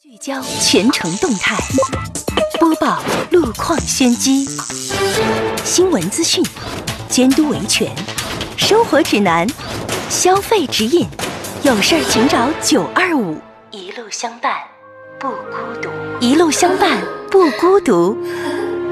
聚焦全城动态，播报路况先机，新闻资讯，监督维权，生活指南，消费指引，有事儿请找925，一路相伴不孤独，一路相伴不孤独。